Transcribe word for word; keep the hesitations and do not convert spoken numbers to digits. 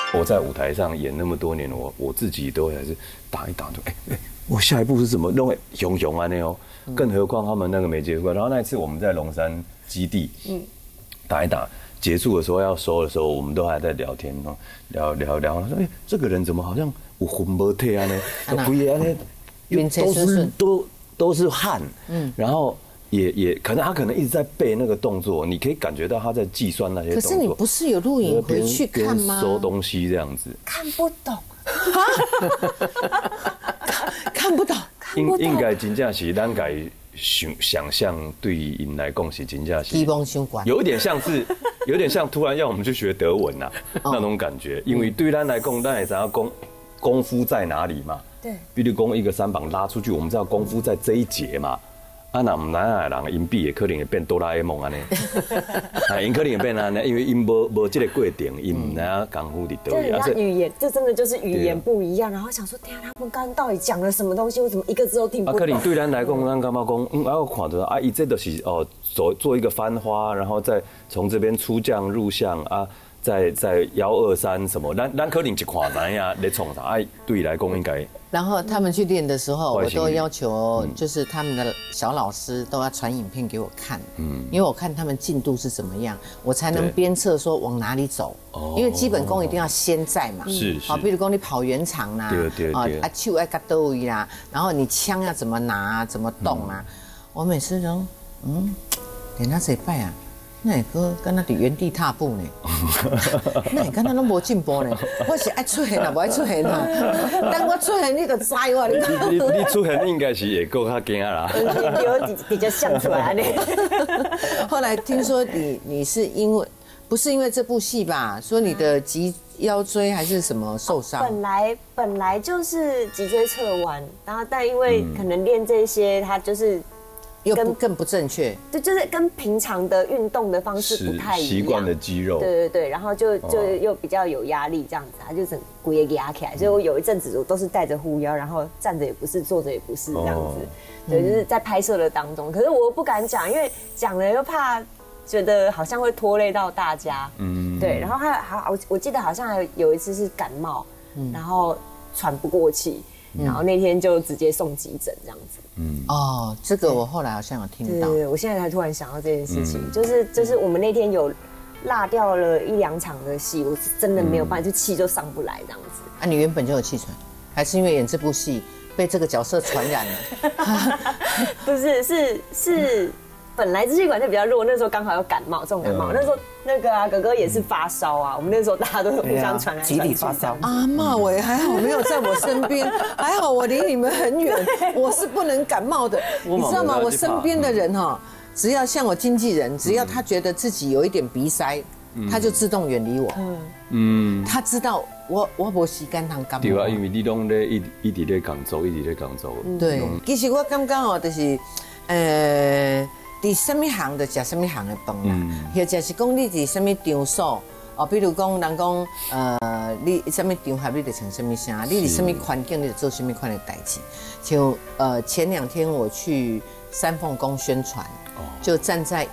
我在舞台上演那么多年，我我自己都还是打一打就哎哎，我下一步是怎么弄？熊熊啊那哦，更何况他们那个没结束。然后那一次我们在龙山基地，嗯，打一打结束的时候要收的时候，我们都还在聊天哦，聊聊聊。他说：“哎，这个人怎么好像有魂没退啊呢？不也啊呢？都是都都是汗，嗯，然后。”也也可能他可能一直在背那个动作，你可以感觉到他在计算那些动作。 可是你不是有录影回去看吗？ 收东西这样子， 看不懂， 看不懂， 应应该真正是咱该想想象，对于因来讲是真正是期望相关， 有一点像是有点像突然要我们去学德文呐那种感觉，因为对咱来讲，咱也知道功功夫在哪里嘛。 对， 比如讲一个三棒拉出去，我们知道功夫在这一节嘛。啊，那唔咱人因比也可能会变哆啦 A 梦安尼，啊，因可能会变安尼，因为因无无这个过程，因唔知影功夫伫倒里。对，那语言，这真的就是语言不一样。然后想说，天啊，他们刚刚到底讲了什么东西？为什么一个字都听不懂？ 啊，可能对咱来讲，咱感觉讲，嗯，啊，我看着啊，伊这就是哦，做做一个翻花，然后再从这边出将入相啊。在在幺二三什么，咱咱可能一看知影在创啥，哎，对来讲应该。 然后他们去练的时候，我都要求就是他们的小老师都要传影片给我看，嗯，因为我看他们进度是怎么样，我才能鞭策说往哪里走。哦。因为基本功一定要先在嘛。 是是。 好，比如说你跑圆场啦， 对对对。 啊，手要夹到位啦，然后你枪要怎么拿，怎么动啊？我每次都嗯，练那几摆啊。那个跟他伫原地踏步呢，那你跟他都无进步呢。我是爱出现啊，不爱出现啊。等我出现，你就知我。 你你你出现应该是会够较惊啦。 有比较像出来呢。 后来听说你你是因为不是因为这部戏吧？说你的脊腰椎还是什么受伤？ 本来本来就是脊椎侧弯，然后但因为可能练这些，它就是。 又不更不正确， 对，就是跟平常的运动的方式不太一样， 习惯的肌肉， 对对对，然后就就又比较有压力这样子，他就整骨也压起来，所以我有一阵子我都是带着护腰，然后站着也不是，坐着也不是这样子，对，就是在拍摄的当中，可是我又不敢讲，因为讲了又怕觉得好像会拖累到大家，嗯，对，然后还还我我记得好像还有一次是感冒，然后喘不过气。然后那天就直接送急诊这样子。 嗯，哦，这个我后来好像有听到。 对，我现在才突然想到这件事情，嗯、就是就是我们那天有落掉了一两场的戏，我是真的没有办法，就气就上不来这样子。 啊，你原本就有气喘，还是因为演这部戏被这个角色传染了？ 不是，是是。本来支气管就比较弱，那时候刚好有感冒，重感冒。那时候那个啊，哥哥也是发烧啊，我们那时候大家都互相传来传去， 集体发烧。阿嬷，我还好没有在我身边，还好我离你们很远，我是不能感冒的，你知道吗？我身边的人哈，只要像我经纪人，只要他觉得自己有一点鼻塞，他就自动远离我。嗯，他知道我我无时间通感冒。 对啊，因为你拢咧一一直咧工作，一直咧工作。 对，其实我感觉哦，就是呃。伫什么行就食什么行的饭啦，或者是讲你伫什么场所哦，比如讲人讲呃，你什么场合你就唱什么声，你伫什么环境你就做什么款的代志。像呃前两天我去三凤宫宣传，就站在